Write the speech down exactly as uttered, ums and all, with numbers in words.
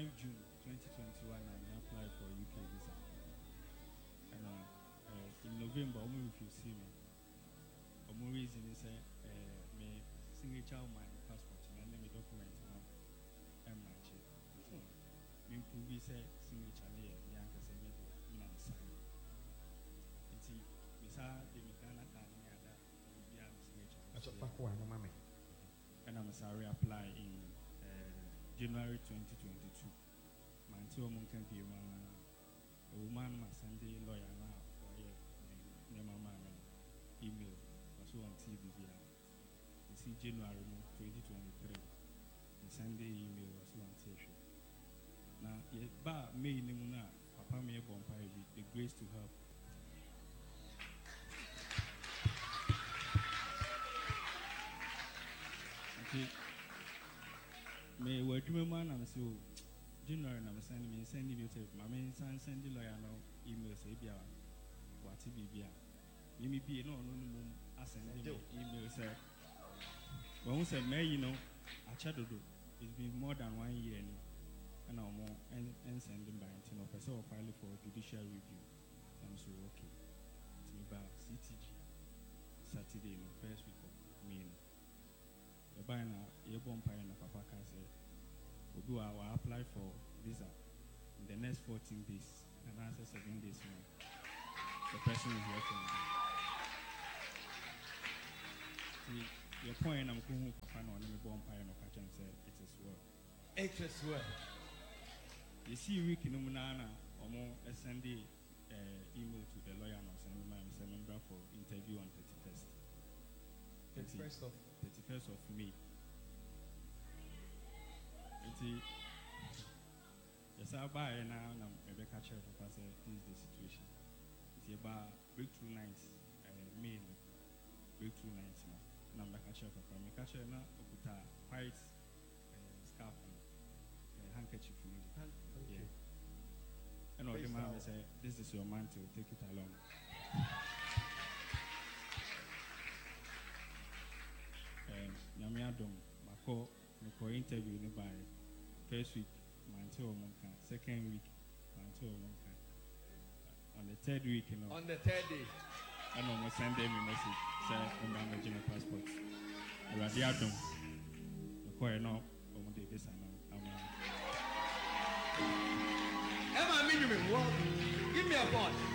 ninth of June twenty twenty-one, and I applied for U K visa. And uh, uh, in November, I'm if you see me, I'm reason is uh, my signature on my passport and then my document now. I'm not sure. Me prove say signature here, me anka say me do na sign. Nti bisa de me kana card me ada be am signature. That's what fuck one mama. And I'm sorry apply in uh, January twenty twenty-two. Man ti o mon kan bi ma o man ma Sunday lawyer na for here ne mama me email so on T V bia. It's January twenty twenty-three. The Sunday email was on T V. Now, ba me ni muna papa me bon pa the grace to help. Okay. Me we do me man am say January na me send me send me to my me send send the lawyer no email say bia what be bia. Me me be no no no asend email say when we say me you know achadodo it's been more than one year now. And I'm more and and sending by you know, person or file for judicial review. I'm so okay. It's me by C T G Saturday, no first week of May. The buy now, you bomb pie and papa can say, we do our apply for visa in the next fourteen days and answer seven days. You know, the person is working. See, your point I'm going to papa no, let me bomb pie and catch and say it is well. It is well. You see, week in Umunana, or more send the email to the lawyer and send my member for interview on thirty-first. thirty-first of thirty-first of May. Yes, I buy now and I'm maybe catch up if I say this is the situation. It's about breakthrough nights, May, breakthrough nights now. And I'm catch up if I'm catch up now, put a white scarf and handkerchief. Yeah. And all the man will say, this is your mantle, take it along. Nyame Adam, Mako, Mako interview by first week, mantle or monka, second week, mantle or monka. On the third week, you know. On the third day. And I'm send them a message, say, I'm managing a passport. Already Adam, Mako, you know, on the this and Emma, minimum, well, give me a phone.